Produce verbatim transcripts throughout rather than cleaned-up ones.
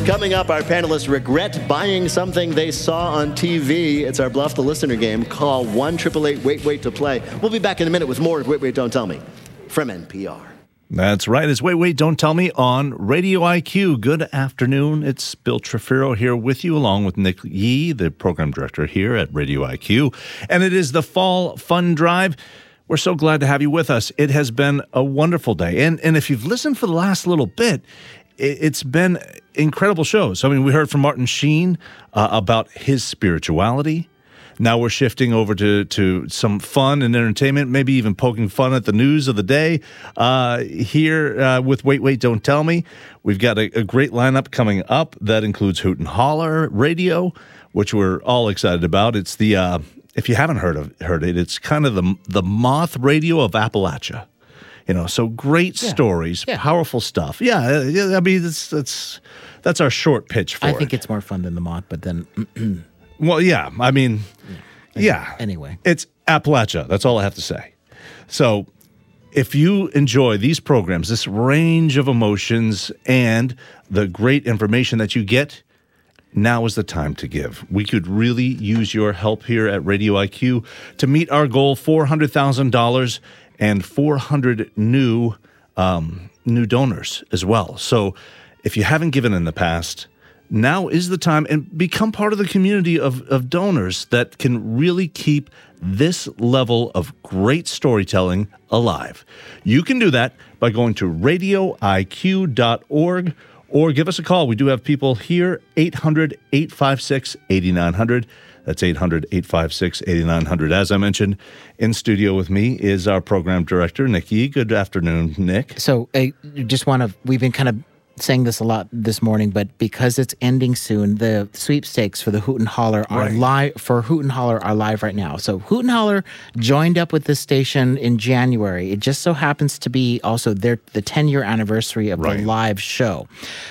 Coming up, our panelists regret buying something they saw on T V. It's our Bluff the Listener game. Call one eight eight eight wait wait to play. We'll be back in a minute with more of Wait, Wait, Don't Tell Me from N P R. That's right. It's Wait, Wait, Don't Tell Me on Radio I Q. Good afternoon. It's Bill Trefiro here with you, along with Nick Yee, the program director here at Radio I Q. And it is the Fall Fun Drive. We're so glad to have you with us. It has been a wonderful day. And, and if you've listened for the last little bit, it, it's been incredible shows. I mean, we heard from Martin Sheen uh, about his spirituality. Now we're shifting over to, to some fun and entertainment, maybe even poking fun at the news of the day. Uh, here uh, with Wait, Wait, Don't Tell Me, we've got a, a great lineup coming up that includes Hoot and Holler Radio, which we're all excited about. It's the, uh, if you haven't heard of heard it, it's kind of the the Moth Radio of Appalachia. You know, so great yeah. stories, yeah. powerful stuff. Yeah, yeah, I mean, it's, it's, that's our short pitch for I it. I think it's more fun than the Moth, but then... Well, yeah, I mean, yeah. yeah. Anyway. It's Appalachia. That's all I have to say. So if you enjoy these programs, this range of emotions and the great information that you get, now is the time to give. We could really use your help here at Radio I Q to meet our goal, four hundred thousand dollars and four hundred new, um, new donors as well. So if you haven't given in the past, now is the time, and become part of the community of, of donors that can really keep this level of great storytelling alive. You can do that by going to radio I Q dot org or give us a call. We do have people here, eight hundred, eight five six, eight nine zero zero. That's eight hundred, eight five six, eight nine zero zero. As I mentioned, in studio with me is our program director, Nick Yee. Good afternoon, Nick. So I just want to, we've been kind of saying this a lot this morning, but because it's ending soon, the sweepstakes for the Hoot and Holler are right. live for Hoot and Holler are live right now. So Hoot and Holler joined up with this station in January. It just so happens to be also their the ten-year anniversary of right. the live show.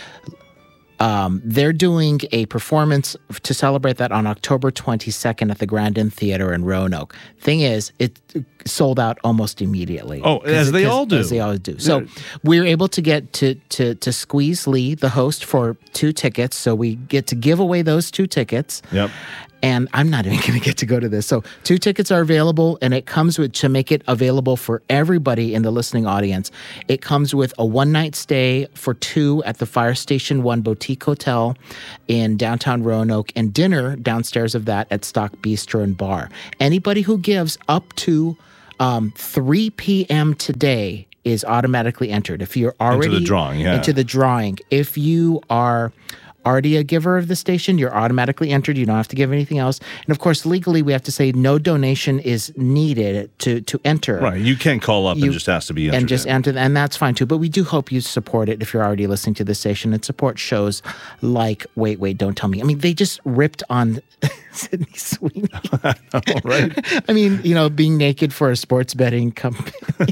Um, they're doing a performance to celebrate that on October twenty-second at the Grand Inn Theater in Roanoke. Thing is, it sold out almost immediately. Oh, as they all do. As they always do. So we were able to get to, to, to squeeze Lee, the host, for two tickets. So we get to give away those two tickets. Yep. And I'm not even going to get to go to this. So two tickets are available, and it comes with, to make it available for everybody in the listening audience, it comes with a one-night stay for two at the Fire Station One Boutique Hotel in downtown Roanoke, and dinner downstairs of that at Stock Bistro and Bar. Anybody who gives up to um, three p.m. today is automatically entered. If you're already... Into the drawing, yeah. Into the drawing. If you are... already a giver of the station, you're automatically entered. You don't have to give anything else. And of course, legally, we have to say no donation is needed to to enter. Right. You can't call up you, and just ask to be entered. And just enter, and that's fine too. But we do hope you support it if you're already listening to the station and support shows like Wait, Wait, Don't Tell Me. I mean, they just ripped on Sydney Sweeney. I know, right? I mean, you know, being naked for a sports betting company.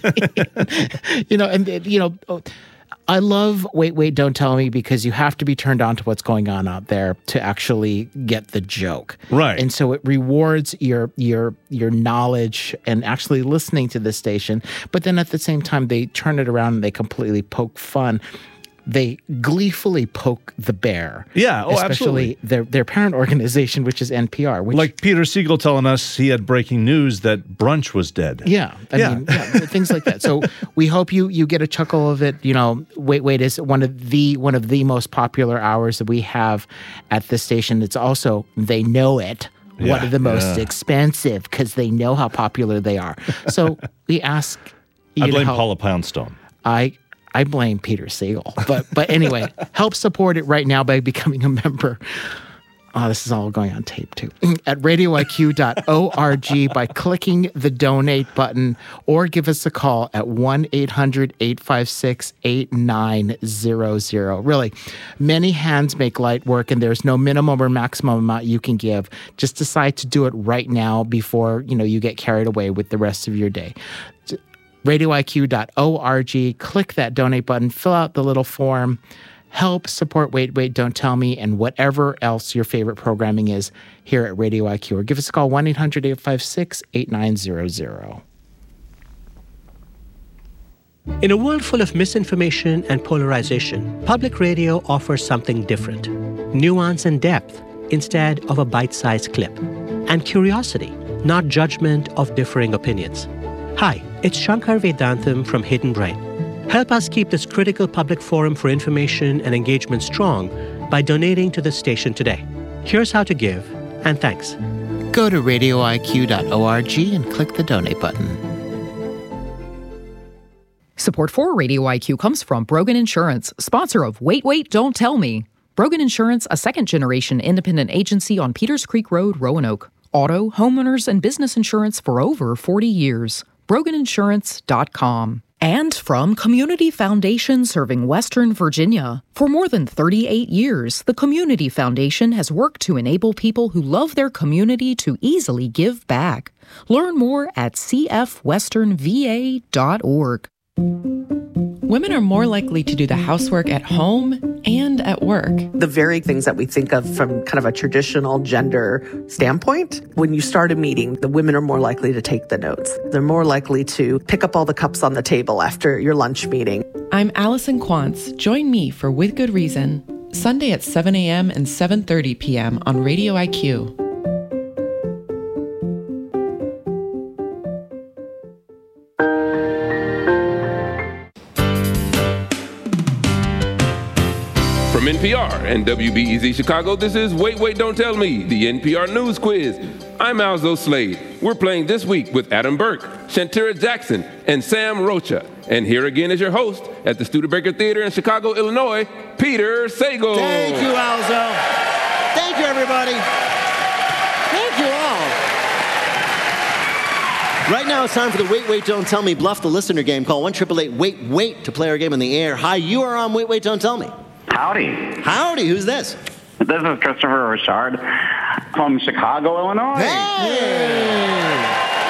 you know, and, you know... I love Wait, Wait, Don't Tell Me because you have to be turned on to what's going on out there to actually get the joke. Right. And so it rewards your your your knowledge and actually listening to the station. But then at the same time, they turn it around and they completely poke fun. They gleefully poke the bear. Yeah, oh, especially absolutely. their their parent organization, which is N P R. Which, like Peter Siegel telling us he had breaking news that brunch was dead. Yeah, I yeah. mean, yeah, things like that. So we hope you you get a chuckle of it. You know, Wait, Wait is one of the one of the most popular hours that we have at this station. It's also They Know It. Yeah, one of the most yeah. expensive because they know how popular they are. So we ask you I blame to help. Paula Poundstone. I I blame Peter Siegel. But but anyway, help support it right now by becoming a member. Oh, this is all going on tape, too. At radio I Q dot org by clicking the donate button, or give us a call at one eight hundred, eight five six, eight nine zero zero. Really, many hands make light work, and there's no minimum or maximum amount you can give. Just decide to do it right now before, you know, you get carried away with the rest of your day. radio I Q dot org, click that donate button, fill out the little form. Help support Wait, Wait, Don't Tell Me, and whatever else your favorite programming is here at Radio I Q. Or give us a call, one eight hundred, eight five six, eight nine zero zero. In a world full of misinformation and polarization, public radio offers something different. Nuance and depth instead of a bite-sized clip. And curiosity, not judgment of differing opinions. Hi, it's Shankar Vedantam from Hidden Brain. Help us keep this critical public forum for information and engagement strong by donating to the station today. Here's how to give, and thanks. Go to radio I Q dot org and click the donate button. Support for Radio I Q comes from Brogan Insurance, sponsor of Wait, Wait, Don't Tell Me. Brogan Insurance, a second-generation independent agency on Peters Creek Road, Roanoke. Auto, homeowners, and business insurance for over forty years. brogan insurance dot com. And from Community Foundation serving Western Virginia. For more than thirty-eight years, the Community Foundation has worked to enable people who love their community to easily give back. Learn more at c f western v a dot org. Women are more likely to do the housework at home and at work. The very things that we think of from kind of a traditional gender standpoint, when you start a meeting, the women are more likely to take the notes. They're more likely to pick up all the cups on the table after your lunch meeting. I'm Allison Quantz. Join me for With Good Reason, Sunday at seven a.m. and seven thirty p.m. on Radio I Q. From N P R and W B E Z Chicago, this is Wait, Wait, Don't Tell Me, the N P R News Quiz. I'm Alzo Slade. We're playing this week with Adam Burke, Shantira Jackson, and Sam Rocha. And here again is your host at the Studebaker Theater in Chicago, Illinois, Peter Sagal. Thank you, Alzo. Thank you, everybody. Thank you all. Right now, it's time for the Wait, Wait, Don't Tell Me Bluff the Listener game. Call one eight eight eight, wait, wait to play our game on the air. Hi, you are on Wait, Wait, Don't Tell Me. Howdy. Howdy, who's this? This is Christopher Richard from Chicago, Illinois. Hey!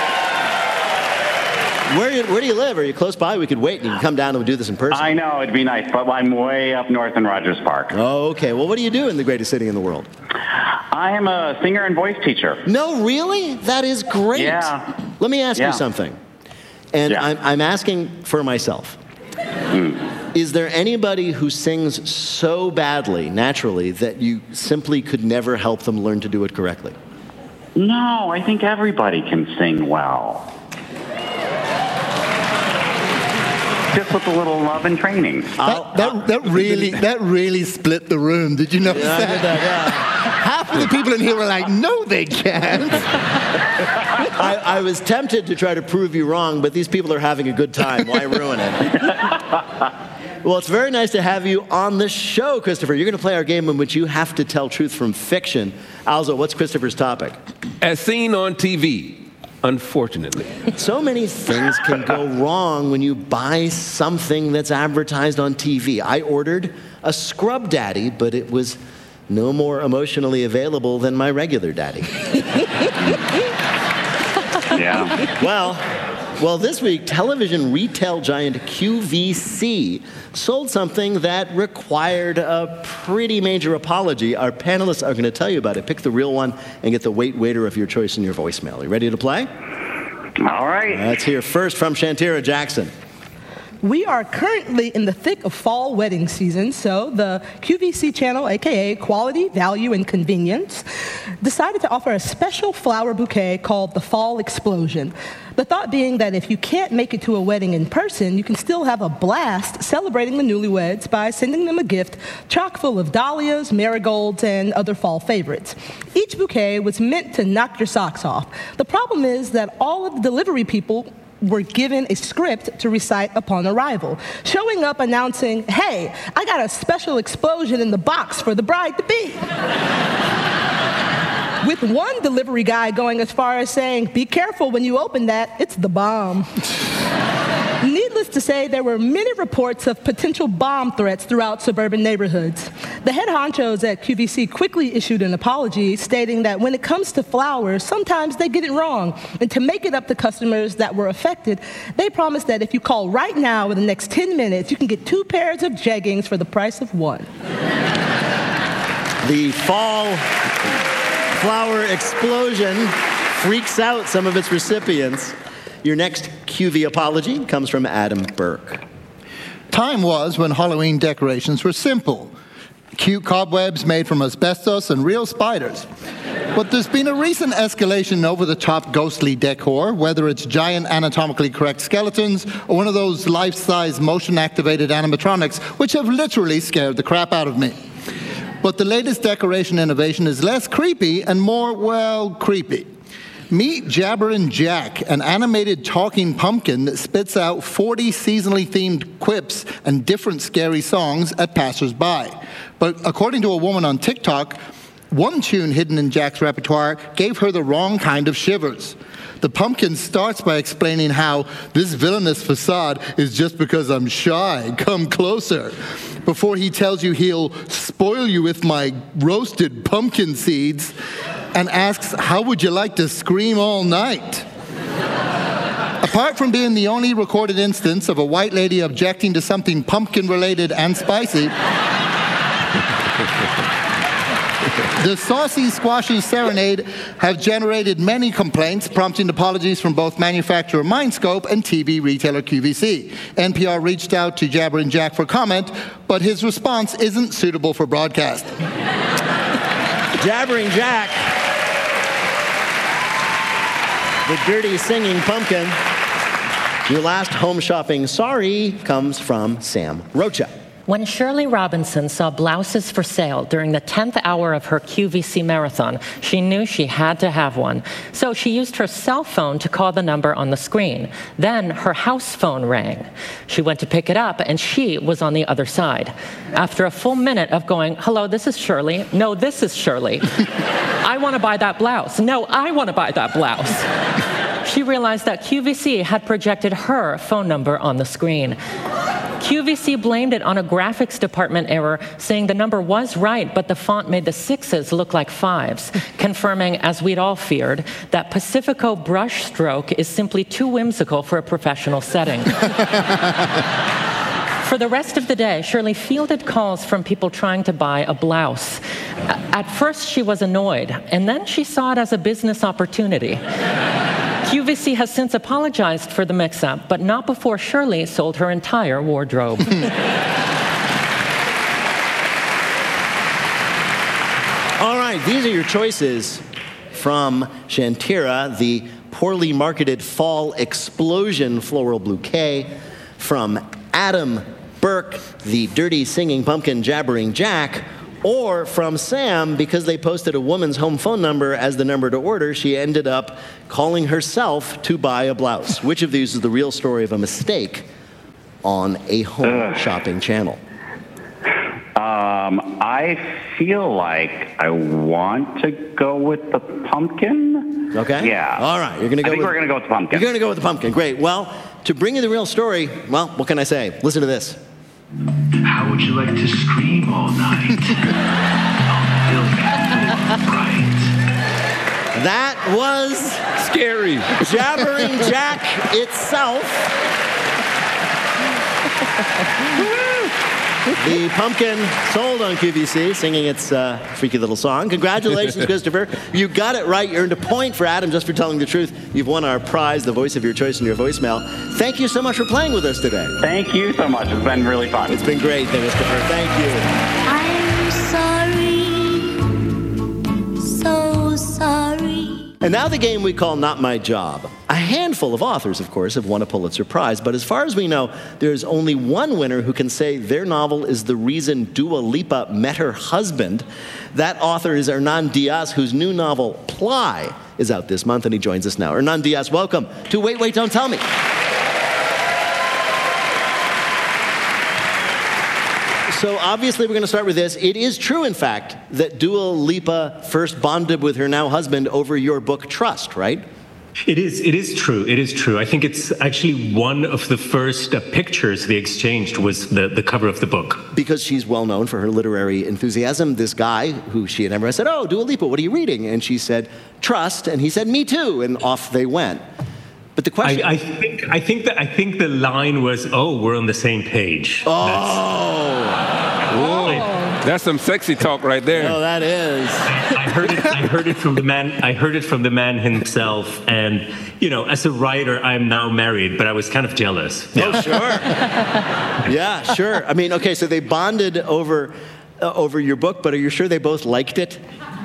Where, do you, where do you live? Are you close by? We could wait and you can come down and we'll do this in person. I know, it'd be nice, but I'm way up north in Rogers Park. Oh, okay. Well, what do you do in the greatest city in the world? I am a singer and voice teacher. No, really? That is great. Yeah. Let me ask yeah. you something. And yeah. I'm, I'm asking for myself. Mm. Is there anybody who sings so badly, naturally, that you simply could never help them learn to do it correctly? No, I think everybody can sing well. Just with a little love and training. That, that, that really that really split the room. Did you notice yeah, that? I did that? Yeah. Half of the people in here were like, no, they can't. I, I was tempted to try to prove you wrong, but these people are having a good time. Why ruin it? Well, it's very nice to have you on the show, Christopher. You're going to play our game in which you have to tell truth from fiction. Alzo, what's Christopher's topic? As seen on T V, unfortunately. So many things can go wrong when you buy something that's advertised on T V. I ordered a Scrub Daddy, but it was no more emotionally available than my regular daddy. Yeah. Well, well, this week, television retail giant Q V C sold something that required a pretty major apology. Our panelists are going to tell you about it. Pick the real one and get the wait waiter of your choice in your voicemail. Are you ready to play? All right. Let's hear first from Shantira Jackson. We are currently in the thick of fall wedding season, so the Q V C channel, a k a. Quality, Value, and Convenience, decided to offer a special flower bouquet called the Fall Explosion. The thought being that if you can't make it to a wedding in person, you can still have a blast celebrating the newlyweds by sending them a gift chock full of dahlias, marigolds, and other fall favorites. Each bouquet was meant to knock your socks off. The problem is that all of the delivery people were given a script to recite upon arrival, showing up announcing, "Hey, I got a special explosion in the box for the bride-to-be." With one delivery guy going as far as saying, "Be careful when you open that, it's the bomb." Needless to say, there were many reports of potential bomb threats throughout suburban neighborhoods. The head honchos at Q V C quickly issued an apology, stating that when it comes to flowers, sometimes they get it wrong. And to make it up to customers that were affected, they promised that if you call right now in the next ten minutes, you can get two pairs of jeggings for the price of one. The fall flower explosion freaks out some of its recipients. Your next Q V apology comes from Adam Burke. Time was when Halloween decorations were simple. Cute cobwebs made from asbestos and real spiders. But there's been a recent escalation in over-the-top ghostly decor, whether it's giant anatomically correct skeletons or one of those life-size motion-activated animatronics, which have literally scared the crap out of me. But the latest decoration innovation is less creepy and more, well, creepy. Meet Jabberin' Jack, an animated talking pumpkin that spits out forty seasonally themed quips and different scary songs at passers-by. But according to a woman on TikTok, one tune hidden in Jack's repertoire gave her the wrong kind of shivers. The pumpkin starts by explaining how this villainous facade is just because I'm shy. Come closer. Before he tells you he'll spoil you with my roasted pumpkin seeds and asks, how would you like to scream all night? Apart from being the only recorded instance of a white lady objecting to something pumpkin-related and spicy, the Saucy Squashy Serenade have generated many complaints, prompting apologies from both manufacturer Mindscope and T V retailer Q V C. N P R reached out to Jabberin' Jack for comment, but his response isn't suitable for broadcast. Jabberin' Jack, the dirty singing pumpkin. Your last home shopping sorry comes from Sam Rocha. When Shirley Robinson saw blouses for sale during the tenth hour of her Q V C marathon, she knew she had to have one. So she used her cell phone to call the number on the screen. Then her house phone rang. She went to pick it up, and she was on the other side. After a full minute of going, hello, this is Shirley. No, this is Shirley. I want to buy that blouse. No, I want to buy that blouse. She realized that Q V C had projected her phone number on the screen. Q V C blamed it on a graphics department error, saying the number was right, but the font made the sixes look like fives, confirming, as we'd all feared, that Pacifico brushstroke is simply too whimsical for a professional setting. For the rest of the day, Shirley fielded calls from people trying to buy a blouse. At first, she was annoyed, and then she saw it as a business opportunity. Q V C has since apologized for the mix-up, but not before Shirley sold her entire wardrobe. All right, these are your choices from Shantira, the poorly marketed fall explosion floral bouquet, from Adam Burke, the dirty singing pumpkin Jabberin' Jack, or from Sam, because they posted a woman's home phone number as the number to order, she ended up calling herself to buy a blouse. Which of these is the real story of a mistake on a home Ugh. shopping channel? Um, I feel like I want to go with the pumpkin. Okay. Yeah. All right. You're gonna go. I think with, we're gonna go with the pumpkin. You're gonna go with the pumpkin. Great. Well, to bring you the real story, well, what can I say? Listen to this. How would you like to scream all night? Right. That was scary. Jabberin' Jack itself. The pumpkin sold on Q V C, singing its uh, freaky little song. Congratulations, Christopher. You got it right. You earned a point for Adam just for telling the truth. You've won our prize, the voice of your choice in your voicemail. Thank you so much for playing with us today. Thank you so much. It's been really fun. It's been great, Christopher. Thank you. I'm sorry, so sorry. And now the game we call Not My Job. A handful of authors, of course, have won a Pulitzer Prize, but as far as we know, there's only one winner who can say their novel is the reason Dua Lipa met her husband. That author is Hernan Diaz, whose new novel, Ply, is out this month, and he joins us now. Hernan Diaz, welcome to Wait, Wait, Don't Tell Me. So obviously we're going to start with this. It is true, in fact, that Dua Lipa first bonded with her now husband over your book, Trust, right? It is. It is true. It is true. I think it's actually one of the first uh, pictures they exchanged was the, the cover of the book. Because she's well known for her literary enthusiasm. This guy, who she had never said, oh, Dua Lipa, what are you reading? And she said, Trust. And he said, me too. And off they went. But the question... I, I think I think that I think the line was, oh, we're on the same page. Oh. I, That's some sexy talk right there. Oh, that is. I heard it. I heard it from the man. I heard it from the man himself. And you know, as a writer, I'm now married, but I was kind of jealous. Oh, sure. Yeah, sure. I mean, okay, so they bonded over uh, over your book, but are you sure they both liked it?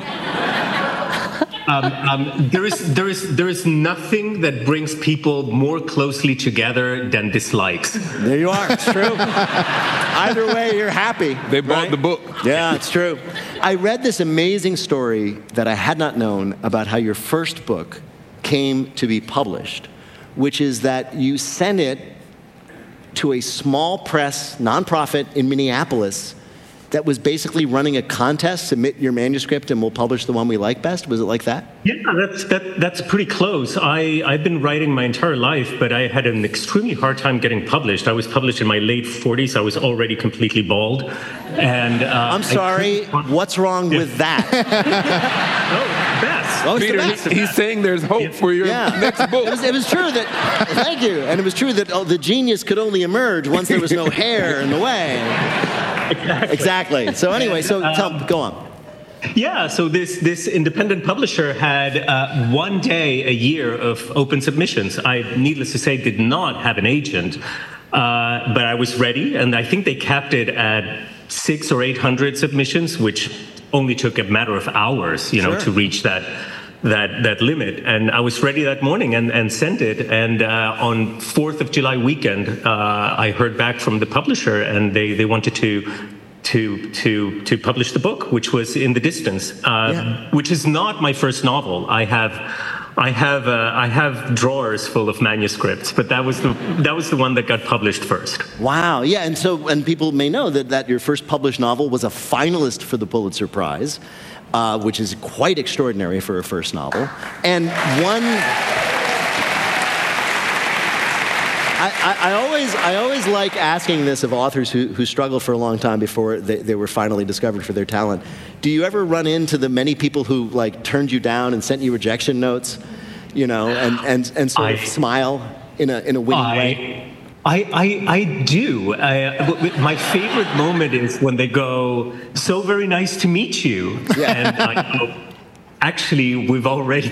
Um, um, there is there is there is nothing that brings people more closely together than dislikes. There you are. It's true. Either way, you're happy. They bought right? the book. Yeah, it's true. I read this amazing story that I had not known about how your first book came to be published, which is that you sent it to a small press nonprofit in Minneapolis that was basically running a contest, submit your manuscript and we'll publish the one we like best? Was it like that? Yeah, that's that, that's pretty close. I, I've been writing my entire life, but I had an extremely hard time getting published. I was published in my late forties. I was already completely bald. And uh, I'm sorry, what's wrong with that? Oh, best. Oh, it's the Peter, best. he- he's saying there's hope for your Yeah. next book. It was, it was true that, thank you, and it was true that oh, the genius could only emerge once there was no hair in the way. Exactly. Exactly. So anyway, so tell, go on. Yeah, so this this independent publisher had uh, one day a year of open submissions. I, needless to say, did not have an agent, uh, but I was ready, and I think they capped it at six or eight hundred submissions, which only took a matter of hours, you know, Sure. to reach that that that limit. And I was ready that morning and, and sent it. And uh, on fourth of July weekend, uh, I heard back from the publisher, and they, they wanted to to to to publish the book, which was In the Distance, uh, Yeah. which is not my first novel. I have. I have uh, I have drawers full of manuscripts, but that was the that was the one that got published first. Wow. Yeah, and so and people may know that, that your first published novel was a finalist for the Pulitzer Prize, uh, which is quite extraordinary for a first novel. And one I, I, I always I always like asking this of authors who, who struggle for a long time before they, they were finally discovered for their talent. Do you ever run into the many people who like turned you down and sent you rejection notes, you know, and, and, and sort I, of smile in a in a winning I, way? I, I, I do. I, my favorite moment is when they go, "So very nice to meet you," Yeah. and I go, "Actually, we've already."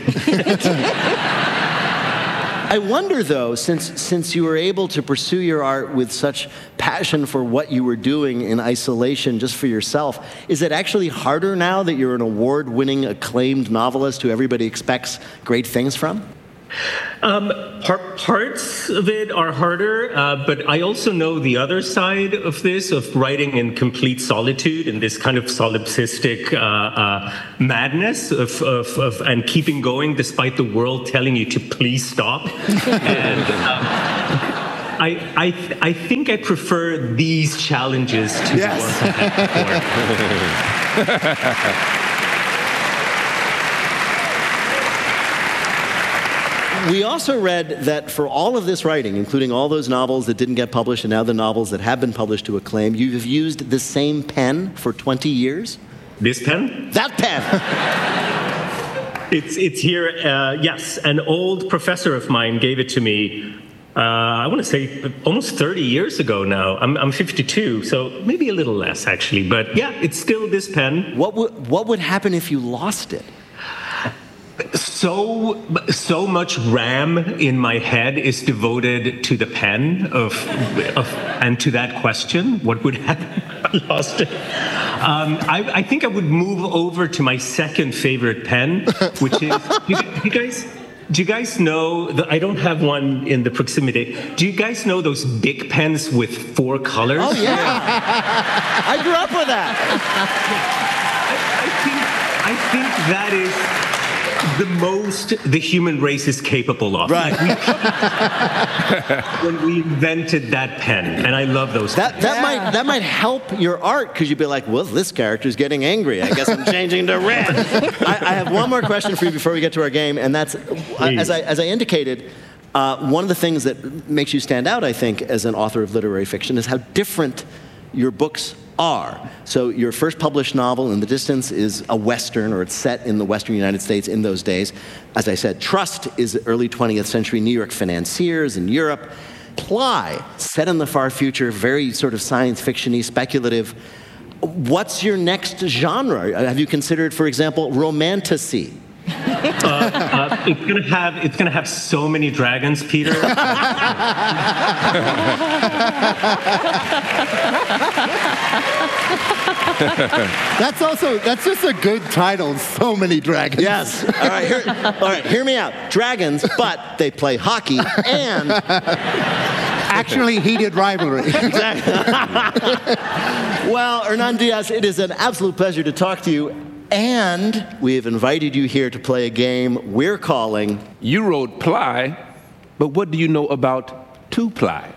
I wonder, though, since since you were able to pursue your art with such passion for what you were doing in isolation just for yourself, is it actually harder now that you're an award-winning, acclaimed novelist who everybody expects great things from? Um, part, parts of it are harder, uh, but I also know the other side of this, of writing in complete solitude and this kind of solipsistic uh, uh, madness of, of, of and keeping going despite the world telling you to please stop. and um, I, I, I think I prefer these challenges to Yes. the ones I had before. We also read that for all of this writing, including all those novels that didn't get published and now the novels that have been published to acclaim, you've used the same pen for twenty years? This pen? That pen! It's it's here. Uh, yes, an old professor of mine gave it to me. Uh, I want to say almost thirty years ago now. I'm I'm fifty-two, so maybe a little less actually. But yeah, it's still this pen. What would what would happen if you lost it? So so much RAM in my head is devoted to the pen of, of and to that question. What would happen if I lost it? Um, I, I think I would move over to my second favorite pen, which is you, you guys. Do you guys know, the, I don't have one in the proximity. Do you guys know those big pens with four colors? Oh, yeah. I grew up with that. I, I, think, I think that is the most the human race is capable of. Right. When we invented that pen, and I love those That, pens. that, might, that might help your art, because you'd be like, well, this character's getting angry. I guess I'm changing to red. I, I have one more question for you before we get to our game, and that's, uh, as I, as I indicated, uh, one of the things that makes you stand out, I think, as an author of literary fiction is how different your books are. So your first published novel, In the Distance, is a Western, or it's set in the Western United States in those days. As I said, Trust is early twentieth century New York financiers in Europe. Ply, set in the far future, very sort of science fiction-y, speculative. What's your next genre? Have you considered, for example, romantasy? Uh, uh, it's gonna have it's gonna have so many dragons, Peter. That's also that's just a good title. So many dragons. Yes. All right. Hear, all right. Hear me out. Dragons, but they play hockey and actually heated rivalry. Exactly. Well, Hernan Diaz, it is an absolute pleasure to talk to you. And we have invited you here to play a game we're calling You Wrote Ply, but what do you know about two-ply?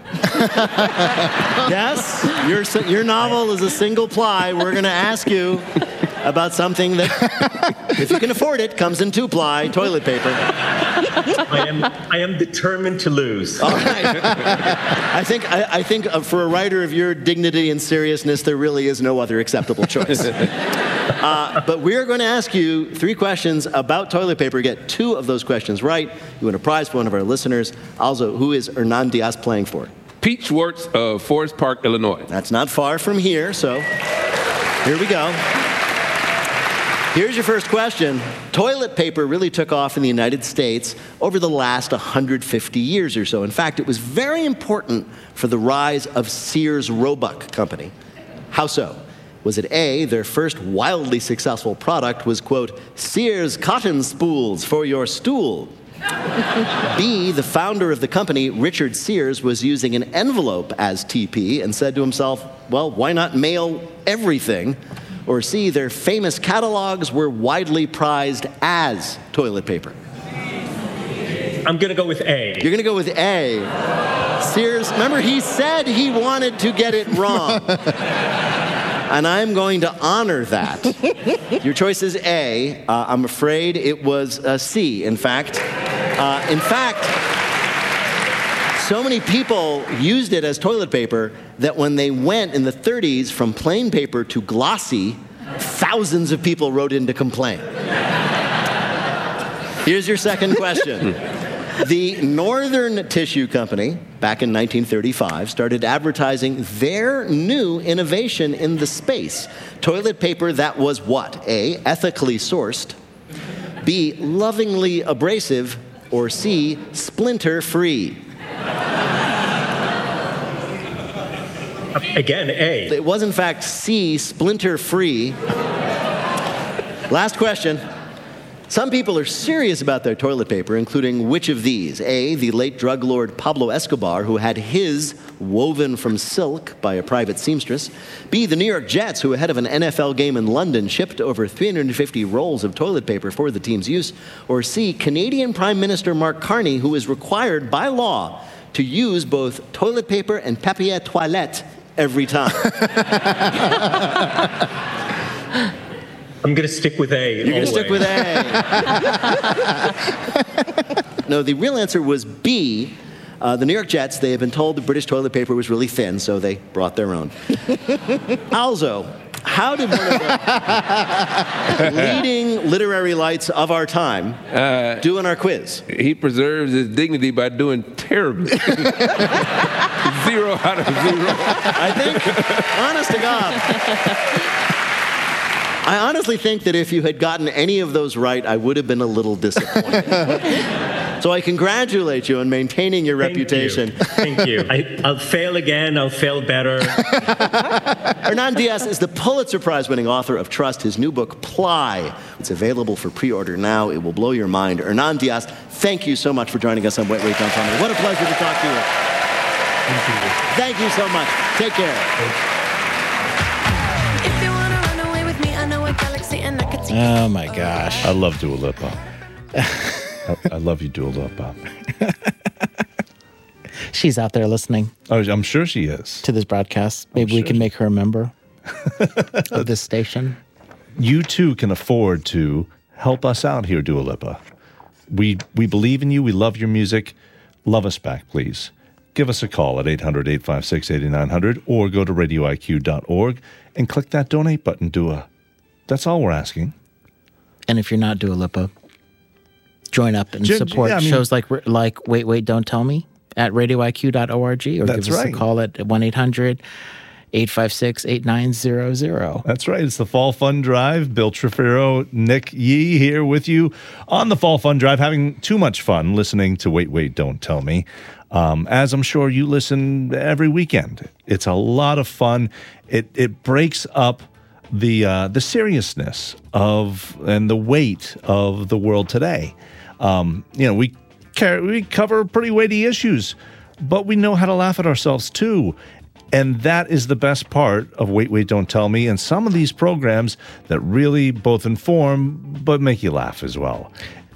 Yes, your, your novel is a single ply. We're going to ask you about something that, if you can afford it, comes in two-ply toilet paper. I am I am determined to lose. All right. I think I, I think uh, for a writer of your dignity and seriousness, there really is no other acceptable choice. Uh, but we're going to ask you three questions about toilet paper. Get two of those questions right. You win a prize for one of our listeners. Also, who is Hernan Diaz playing for? Pete Schwartz of Forest Park, Illinois. That's not far from here, so here we go. Here's your first question. Toilet paper really took off in the United States over the last one hundred fifty years or so. In fact, it was very important for the rise of Sears Roebuck Company. How so? Was it A, their first wildly successful product was, quote, Sears cotton spools for your stool? B, the founder of the company, Richard Sears, was using an envelope as T P and said to himself, well, why not mail everything? Or C, their famous catalogs were widely prized as toilet paper. I'm going to go with A. You're going to go with A. Sears, remember, he said he wanted to get it wrong. And I'm going to honor that. Your choice is A. Uh, I'm afraid it was uh, C, in fact. Uh, in fact, so many people used it as toilet paper that when they went in the thirties from plain paper to glossy, thousands of people wrote in to complain. Here's your second question. The Northern Tissue Company, back in nineteen thirty-five, started advertising their new innovation in the space. Toilet paper that was what? A, ethically sourced, B, lovingly abrasive, or C, splinter-free? Again, A. It was, in fact, C, splinter-free. Last question. Some people are serious about their toilet paper, including which of these? A, the late drug lord Pablo Escobar, who had his woven from silk by a private seamstress. B, the New York Jets, who ahead of an N F L game in London shipped over three hundred fifty rolls of toilet paper for the team's use. Or C, Canadian Prime Minister Mark Carney, who is required by law to use both toilet paper and papier toilette every time. I'm going to stick with A. You're going to stick with A. No, the real answer was B. Uh, the New York Jets, they had been told the British toilet paper was really thin, so they brought their own. Also, how did one of the leading literary lights of our time uh, do in our quiz? He preserves his dignity by doing terribly. Zero out of zero. I think, honest to God, I honestly think that if you had gotten any of those right, I would have been a little disappointed. So I congratulate you on maintaining your Thank reputation. You. Thank you. I, I'll fail again. I'll fail better. Hernan Diaz is the Pulitzer Prize-winning author of Trust, his new book, Ply. It's available for pre-order now. It will blow your mind. Hernan Diaz, thank you so much for joining us on Wait, Wait, Don't Tell Me. What a pleasure to talk to you. Thank you. Thank you so much. Take care. Oh, my gosh. I love Dua Lipa. I, I love you, Dua Lipa. She's out there listening. Oh, I'm sure she is. To this broadcast. Maybe sure we can make her a member of this station. You, too, can afford to help us out here, Dua Lipa. We, we believe in you. We love your music. Love us back, please. Give us a call at eight hundred, eight five six, eight nine zero zero or go to radio I Q dot org and click that donate button, Dua. That's all we're asking. And if you're not Dua Lipa, join up and J- support yeah, I mean, shows like like Wait, Wait, Don't Tell Me at radio I Q dot org or give us right. a call at one eight hundred, eight five six, eight nine zero zero. That's right. It's the Fall Fun Drive. Bill Trefiro, Nick Yee here with you on the Fall Fun Drive, having too much fun listening to Wait, Wait, Don't Tell Me. Um, as I'm sure you listen every weekend. It's a lot of fun. It it breaks up the uh, the seriousness of and the weight of the world today. Um, you know, we car- we cover pretty weighty issues, but we know how to laugh at ourselves too. And that is the best part of Wait, Wait, Don't Tell Me, and some of these programs that really both inform but make you laugh as well.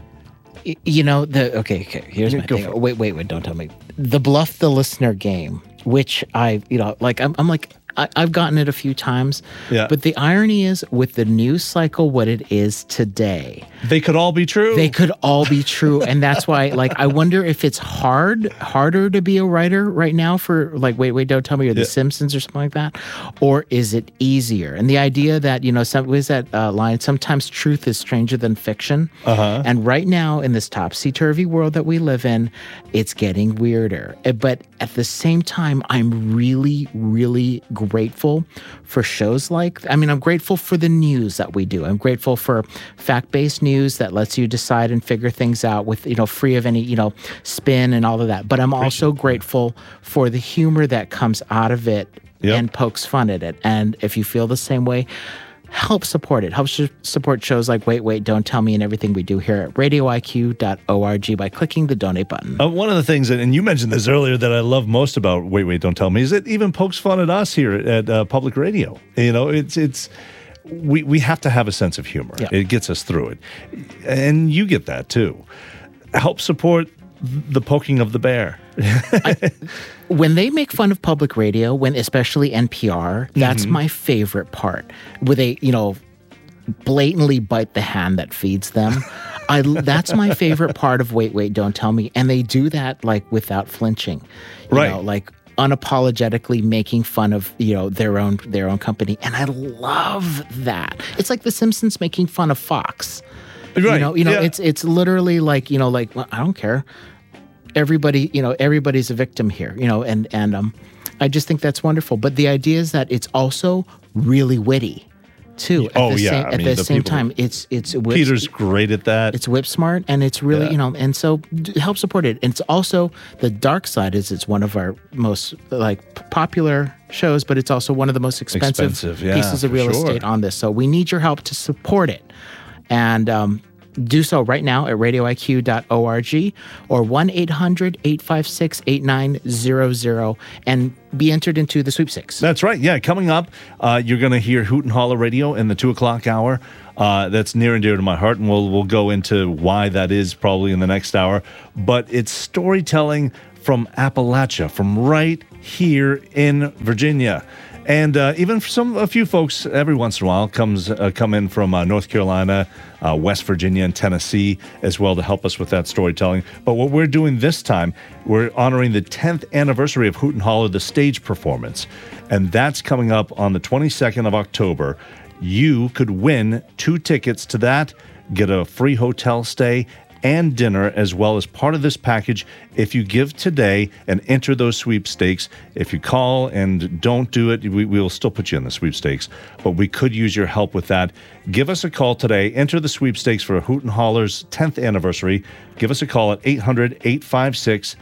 You know, the okay, okay, here's my Go thing. for it. Wait, wait, wait, don't tell me. The Bluff the Listener game, which I, you know, like, I'm, I'm like, I, I've gotten it a few times. Yeah. But the irony is, with the news cycle, what it is today, they could all be true. They could all be true. And that's why, like, I wonder if it's hard, harder to be a writer right now for, like, Wait, Wait, Don't Tell Me, or The Yeah. Simpsons or something like that. Or is it easier? And the idea that, you know, some, what is that uh, line? Sometimes truth is stranger than fiction. Uh-huh. And right now, in this topsy-turvy world that we live in, it's getting weirder. Uh, But at the same time, I'm really, really grateful for shows like, I mean, I'm grateful for the news that we do. I'm grateful for fact-based news that lets you decide and figure things out with, you know, free of any, you know, spin and all of that. But I'm also grateful for the humor that comes out of it Yep. and pokes fun at it. And if you feel the same way, help support it. Help sh- support shows like Wait, Wait, Don't Tell Me and everything we do here at radio I Q dot org by clicking the donate button. Uh, one of the things, that, and you mentioned this earlier, that I love most about Wait, Wait, Don't Tell Me is it even pokes fun at us here at uh, Public Radio. You know, it's it's we we have to have a sense of humor. Yeah. It gets us through it, and you get that too. Help support the poking of the bear. I, when they make fun of public radio, when especially N P R, that's Mhm. my favorite part. Where they, you know, blatantly bite the hand that feeds them. I that's my favorite part of Wait, Wait, Don't Tell Me, and they do that like without flinching, you Right. know, like unapologetically making fun of, you know, their own their own company, and I love that. It's like The Simpsons making fun of Fox. You Right, know, you know, yeah. it's it's literally like, you know, like, well, I don't care. Everybody, you know, everybody's a victim here, you know, and and um, I just think that's wonderful. But the idea is that it's also really witty, too. At Oh, the yeah. Same, I at mean, the the same people- time, it's it's whip, Peter's great at that. it's whip smart, and it's really, Yeah. you know, and so d- help support it. And it's also the dark side is it's one of our most like p- popular shows, but it's also one of the most expensive, Expensive, yeah, pieces of for real sure. estate on this. So we need your help to support it. And um, do so right now at radio I Q dot org or one eight hundred, eight five six, eight nine zero zero and be entered into the sweepstakes. That's right. Yeah, coming up, uh, you're going to hear Hoot and Holler Radio in the two o'clock hour. Uh, that's near and dear to my heart, and we'll we'll go into why that is probably in the next hour. But it's storytelling from Appalachia, from right here in Virginia. And uh, even for some, a few folks every once in a while comes uh, come in from uh, North Carolina, uh, West Virginia, and Tennessee as well to help us with that storytelling. But what we're doing this time, we're honoring the tenth anniversary of Hoot and Holler, the stage performance, and that's coming up on the twenty-second of October. You could win two tickets to that, get a free hotel stay and dinner as well as part of this package if you give today and enter those sweepstakes. If you call and don't do it, we will still put you in the sweepstakes, but we could use your help with that. Give us a call today. Enter the sweepstakes for Hoot and Holler's tenth anniversary. Give us a call at eight hundred, eight five six,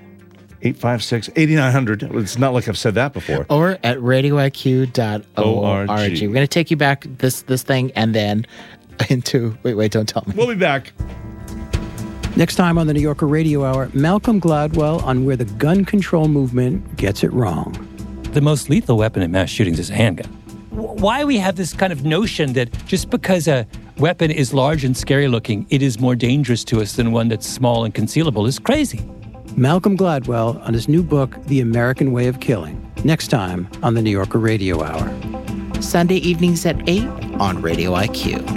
eight five six, eight nine hundred. It's not like I've said that before. Or at radio I Q dot org. We're going to take you back this this thing and then into, wait, wait, don't tell me. We'll be back. Next time on the New Yorker Radio Hour, Malcolm Gladwell on where the gun control movement gets it wrong. The most lethal weapon in mass shootings is a handgun. Why we have this kind of notion that just because a weapon is large and scary looking, it is more dangerous to us than one that's small and concealable is crazy. Malcolm Gladwell on his new book, The American Way of Killing. Next time on the New Yorker Radio Hour. Sunday evenings at eight on Radio I Q.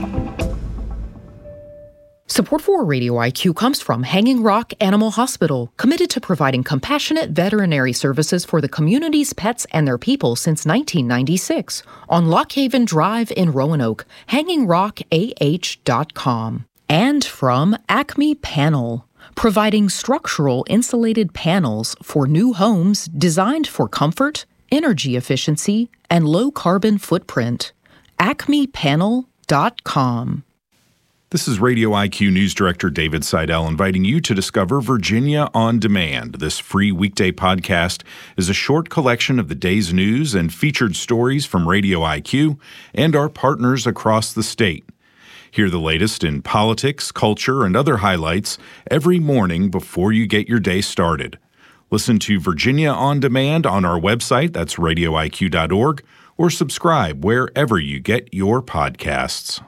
Support for Radio I Q comes from Hanging Rock Animal Hospital, committed to providing compassionate veterinary services for the community's pets and their people since nineteen ninety-six. On Lock Haven Drive in Roanoke, hanging rock a h dot com. And from Acme Panel, providing structural insulated panels for new homes designed for comfort energy efficiency, and low carbon footprint. acme panel dot com. This is Radio I Q News Director David Seidel inviting you to discover Virginia on Demand. This free weekday podcast is a short collection of the day's news and featured stories from Radio I Q and our partners across the state. Hear the latest in politics, culture, and other highlights every morning before you get your day started. Listen to Virginia on Demand on our website, that's radio I Q dot org, or subscribe wherever you get your podcasts.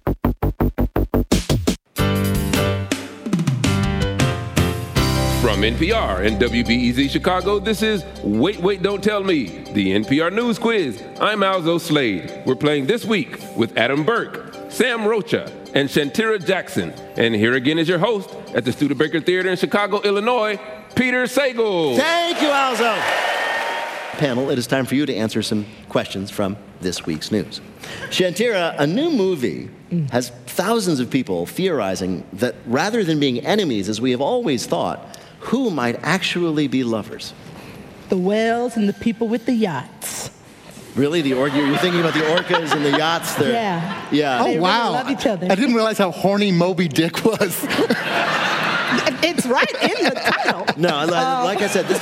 From N P R and W B E Z Chicago, this is Wait, Wait, Don't Tell Me, the N P R News Quiz. I'm Alzo Slade. We're playing this week with Adam Burke, Sam Rocha, and Shantira Jackson. And here again is your host at the Studebaker Theater in Chicago, Illinois, Peter Sagal. Thank you, Alzo. Panel, it is time for you to answer some questions from this week's news. Shantira, a new movie has thousands of people theorizing that rather than being enemies, as we have always thought, who might actually be lovers? The whales and the people with the yachts. Really? The or- You're thinking about the orcas and the yachts? They're, Yeah. Yeah. Oh, They really wow. love each other. I didn't realize how horny Moby Dick was. It's right in the title. No, like, Um, like I said, this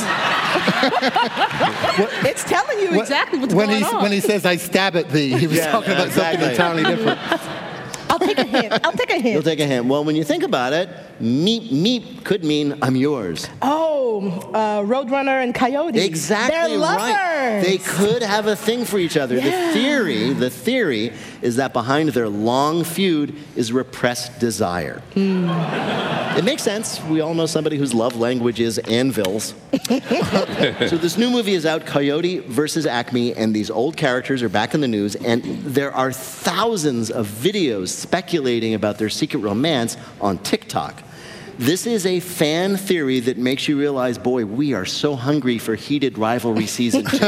is... It's telling you exactly what's when going he, on. When he says, I stab at thee, he was Yeah, talking about exactly. something entirely different. I'll take a hint. I'll take a hint. You'll take a hint. Well, when you think about it, meep, meep could mean I'm yours. Oh, uh, Roadrunner and Coyote. Exactly They're lovers. right. They could have a thing for each other. Yeah. The theory, the theory is that behind their long feud is repressed desire. Mm. It makes sense. We all know somebody whose love language is anvils. So this new movie is out, Coyote versus Acme, and these old characters are back in the news, and there are thousands of videos speculating about their secret romance on TikTok. This is a fan theory that makes you realize, boy, we are so hungry for heated rivalry season two.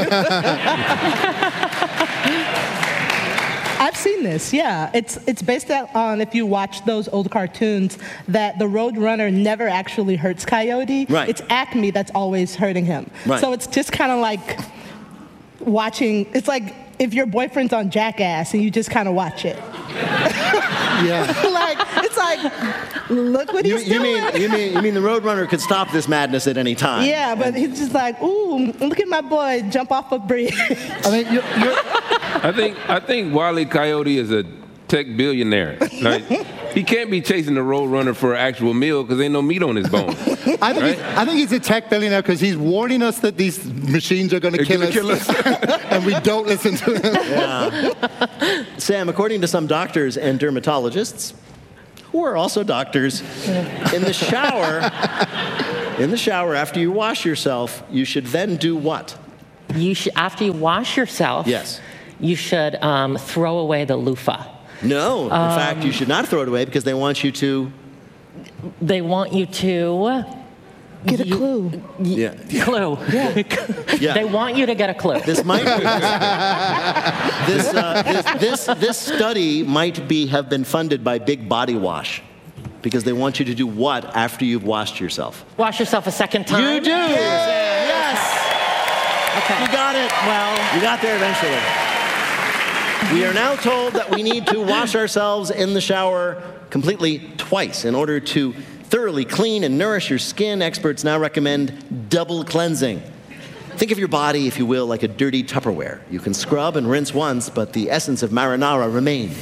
I've seen this, yeah. It's it's based on, if you watch those old cartoons, that the Roadrunner never actually hurts Coyote. Right. It's Acme that's always hurting him. Right. So it's just kind of like watching, it's like if your boyfriend's on Jackass and you just kind of watch it. Yeah. Like, it's like, look what You, he's you doing. mean you mean you mean the Roadrunner could stop this madness at any time? Yeah, but he's just like, ooh, look at my boy jump off a bridge. I mean, you're, you're, I think I think Wile E. Coyote is a tech billionaire. Like, he can't be chasing the Roadrunner for an actual meal because ain't no meat on his bone. I think, Right? he's, I think he's a tech billionaire because he's warning us that these machines are going to They're kill, gonna kill us. and we don't listen to him. Yeah. Sam, according to some doctors and dermatologists, who are also doctors, in the shower, in the shower after you wash yourself, you should then do what? You should, after you wash yourself, Yes. you should um, throw away the loofah. No, in Um, fact, you should not throw it away because they want you to. They want you to Get a clue. Yeah. clue. Yeah. They want you to get a clue. This might be, this, uh, this, this, this study might be have been funded by Big Body Wash because they want you to do what after you've washed yourself? Wash yourself a second time. You do. Yes. Okay. You got it. Well, You got there eventually. We are now told that we need to wash ourselves in the shower completely twice in order to thoroughly clean and nourish your skin. Experts now recommend double cleansing. Think of your body, if you will, like a dirty Tupperware. You can scrub and rinse once, but the essence of marinara remains.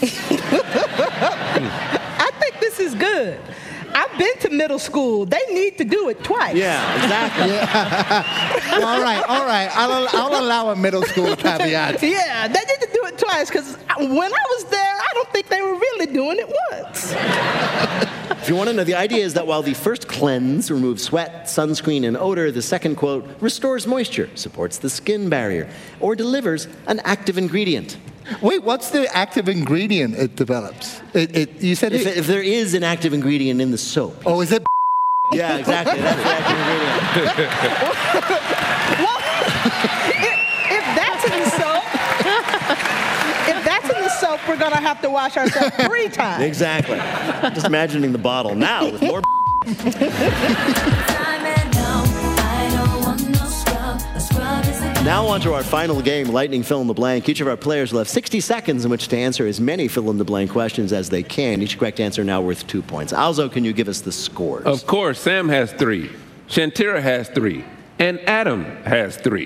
I think this is good. I've been to middle school. They need to do it twice. Yeah, exactly. all right, all right. I'll, I'll allow a middle school caveat. Yeah, they need to do it twice because when I was there, I don't think they were really doing it once. If you want to know, the idea is that while the first cleanse removes sweat, sunscreen, and odor, the second, quote, restores moisture, supports the skin barrier, or delivers an active ingredient. Wait, what's the active ingredient it develops? It, it, you said If, it, if there is an active ingredient in the soap. Oh, is it? Yeah, exactly. That's the active ingredient. Well, if, if that's in the soap, if that's in the soap, we're gonna have to wash ourselves three times. Exactly. Just imagining the bottle now with more. Time and no, I don't want no scrub. A scrub is a Now on to our final game, Lightning Fill in the Blank. Each of our players will have sixty seconds in which to answer as many fill in the blank questions as they can. Each correct answer now worth two points. Alzo, can you give us the scores? Of course, Sam has three, Shantira has three, and Adam has three.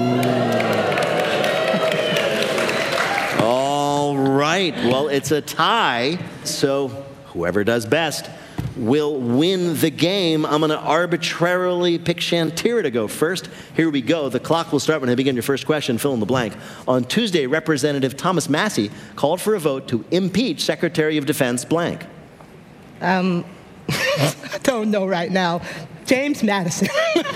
All right. Well, it's a tie, so whoever does best will win the game. I'm going to arbitrarily pick Shantira to go first. Here we go. The clock will start when I begin your first question. Fill in the blank. On Tuesday, Representative Thomas Massey called for a vote to impeach Secretary of Defense blank. Um, I don't know right now. James Madison. it's,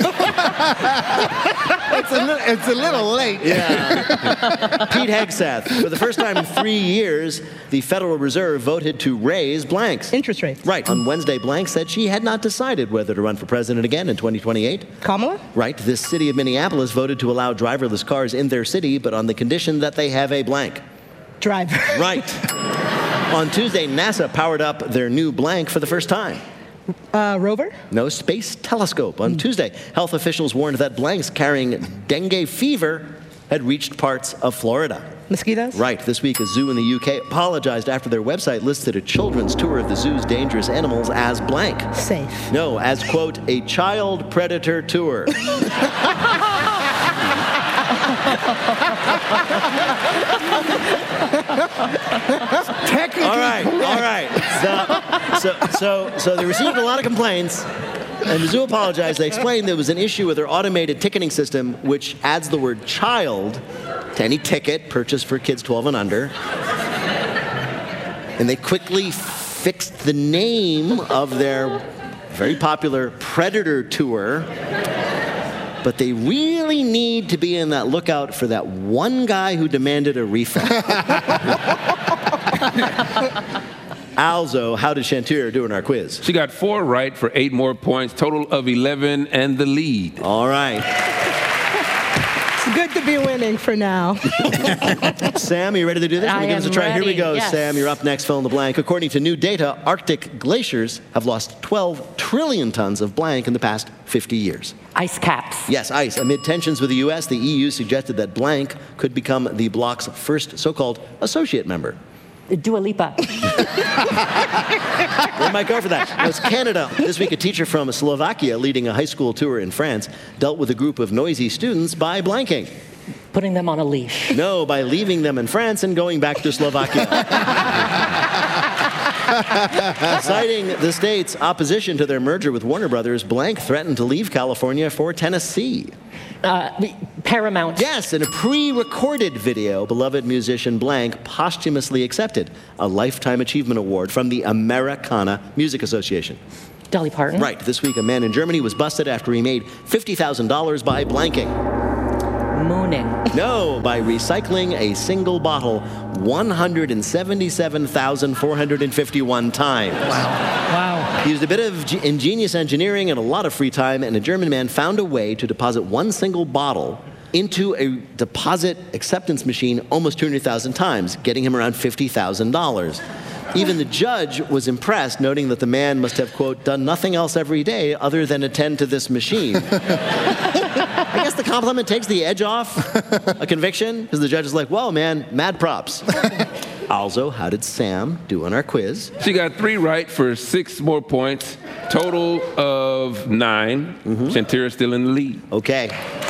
a little, it's a little late. Yeah. Pete Hegseth. For the first time in three years, the Federal Reserve voted to raise blanks. Interest rates. Right. On Wednesday, blank said she had not decided whether to run for president again in twenty twenty-eight. Kamala? Right. The city of Minneapolis voted to allow driverless cars in their city, but on the condition that they have a blank. Driver. Right. On Tuesday, NASA powered up their new blank for the first time. Uh, rover? No space telescope. On Tuesday, health officials warned that blanks carrying dengue fever had reached parts of Florida. Mosquitoes? Right. This week, a zoo in the U K apologized after their website listed a children's tour of the zoo's dangerous animals as blank. Safe. No, as, quote, a child predator tour. Technically all right, correct. all right. So, so, so, so they received a lot of complaints, and the zoo apologized. They explained there was an issue with their automated ticketing system, which adds the word child to any ticket purchased for kids twelve and under. And they quickly fixed the name of their very popular Predator Tour. But they really need to be in that lookout for that one guy who demanded a refund. Alzo, how did Shantira do in our quiz? She got four right for eight more points, total of eleven, and the lead. All right. It's good to be winning for now. Sam, are you ready to do this? I Give us a am try. Here we ready, go. yes. Sam, you're up next. Fill in the blank. According to new data, Arctic glaciers have lost twelve trillion tons of blank in the past fifty years. Ice caps. Yes, ice. Amid tensions with the U S, the E U suggested that blank could become the bloc's first so-called associate member. Dua Lipa. They might go for that. Now, it's Canada. This week, a teacher from Slovakia leading a high school tour in France dealt with a group of noisy students by blanking. Putting them on a leash. No, by leaving them in France and going back to Slovakia. Citing the state's opposition to their merger with Warner Brothers, blank threatened to leave California for Tennessee. Uh, Paramount. Yes, in a pre-recorded video, beloved musician blank posthumously accepted a Lifetime Achievement Award from the Americana Music Association. Dolly Parton. Right. This week, a man in Germany was busted after he made fifty thousand dollars by blanking. Mooning. No, by recycling a single bottle one hundred seventy-seven thousand four hundred fifty-one times. Wow. He used a bit of g- ingenious engineering and a lot of free time, and a German man found a way to deposit one single bottle into a deposit acceptance machine almost two hundred thousand times, getting him around fifty thousand dollars. Even the judge was impressed, noting that the man must have, quote, done nothing else every day other than attend to this machine. I guess the compliment takes the edge off a conviction, because the judge is like, whoa, man, mad props. Also, how did Sam do on our quiz? She got three right for six more points, total of nine. Mm-hmm. Shantira's still in the lead. Okay.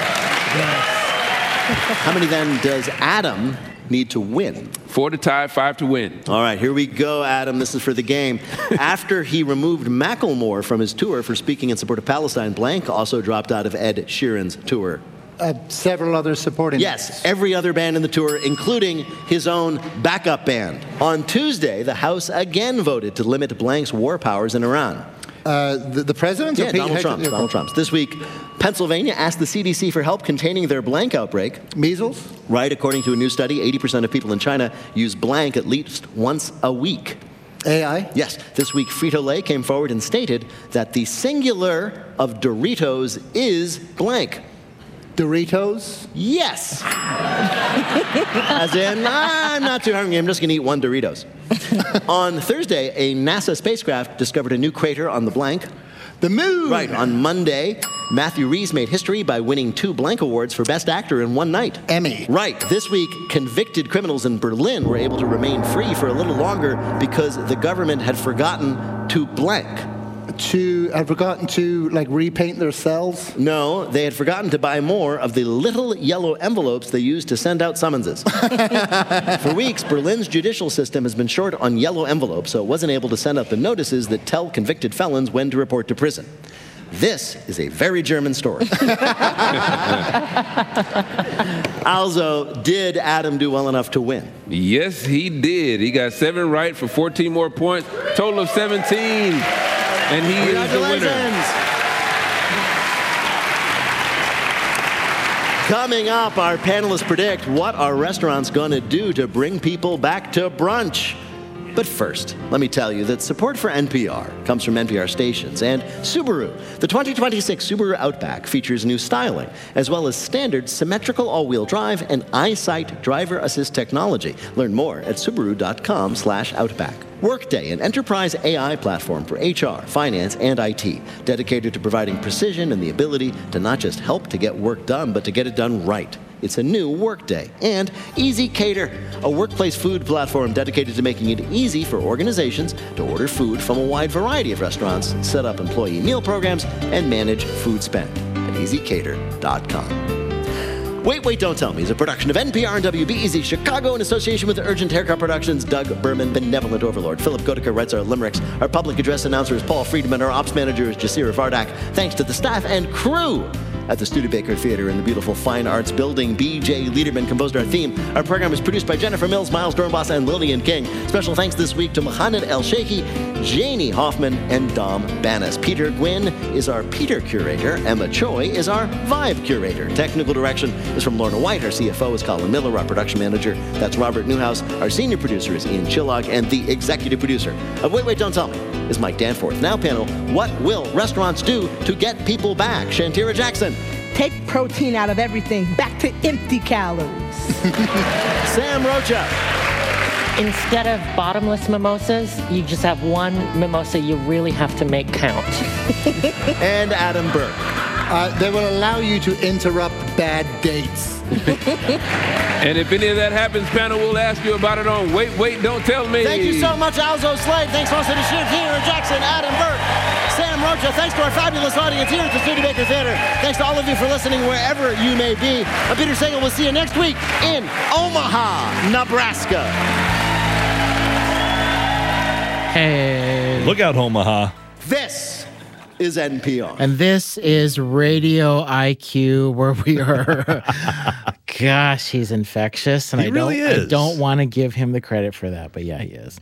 How many then does Adam need to win? Four to tie, five to win. All right, here we go, Adam. This is for the game. After he removed Macklemore from his tour for speaking in support of Palestine, blank also dropped out of Ed Sheeran's tour. Uh, several other supporting Yes, bands. every other band in the tour, including his own backup band. On Tuesday, the House again voted to limit blank's war powers in Iran. Uh, the, the president? Yeah, Donald Trump. Donald Trump's. This week, Pennsylvania asked the C D C for help containing their blank outbreak. Measles? Right, according to a new study, eighty percent of people in China use blank at least once a week. A I? Yes. This week, Frito-Lay came forward and stated that the singular of Doritos is blank. Doritos? Yes. As in, ah, I'm not too hungry. I'm just going to eat one Doritos. On Thursday, a NASA spacecraft discovered a new crater on the blank. The Moon. Right. On Monday, Matthew Rhys made history by winning two Blank Awards for Best Actor in one night. Emmy. Right. This week, convicted criminals in Berlin were able to remain free for a little longer because the government had forgotten to blank. To had forgotten to like repaint their cells? No, they had forgotten to buy more of the little yellow envelopes they used to send out summonses. For weeks, Berlin's judicial system has been short on yellow envelopes, so it wasn't able to send out the notices that tell convicted felons when to report to prison. This is a very German story. Also, did Adam do well enough to win? Yes, he did. He got seven right for fourteen more points, total of seventeen. And he is the winner. Coming up, our panelists predict what are restaurants going to do to bring people back to brunch. But first, let me tell you that support for N P R comes from N P R stations and Subaru. The twenty twenty-six Subaru Outback features new styling, as well as standard symmetrical all-wheel drive and EyeSight driver assist technology. Learn more at subaru.com slash outback. Workday, an enterprise A I platform for H R, finance, and I T, dedicated to providing precision and the ability to not just help to get work done, but to get it done right. It's a new Workday. And Easy Cater, a workplace food platform dedicated to making it easy for organizations to order food from a wide variety of restaurants, set up employee meal programs, and manage food spend at easy cater dot com. Wait, Wait, Don't Tell Me is a production of N P R and W B E Z Chicago in association with Urgent Haircut Productions. Doug Berman, benevolent overlord. Philip Goedeke writes our limericks. Our public address announcer is Paul Friedman. Our ops manager is Jasira Vardak. Thanks to the staff and crew at the Studebaker Theater in the beautiful Fine Arts Building. B J Liederman composed our theme. Our program is produced by Jennifer Mills, Miles Dornbos, and Lillian King. Special thanks this week to Mohamed El Sheikhi, Janie Hoffman, and Dom Banas. Peter Gwynn is our Peter Curator. Emma Choi is our Vibe Curator. Technical direction is from Lorna White. Our C F O is Colin Miller. Our production manager, that's Robert Newhouse. Our senior producer is Ian Chillog. And the executive producer of Wait, Wait, Don't Tell Me is Mike Danforth. Now, panel, what will restaurants do to get people back? Shantira Jackson. Take protein out of everything. Back to empty calories. Sam Rocha. Instead of bottomless mimosas, you just have one mimosa you really have to make count. And Adam Burke. Uh, they will allow you to interrupt bad dates. And if any of that happens, panel, we'll ask you about it on Wait, Wait, Don't Tell Me. Thank you so much, Alzo Slade. Thanks also to Shantira Jackson, Adam Burke, Sam Rocha. Thanks to our fabulous audience here at the Studebaker Theater. Thanks to all of you for listening wherever you may be. I'm Peter Sagal. We'll see you next week in Omaha, Nebraska. Hey. Look out, Omaha. This is N P R. And this is Radio I Q, where we are. Gosh, he's infectious, and He I really don't. is. I don't want to give him the credit for that, but yeah, he is.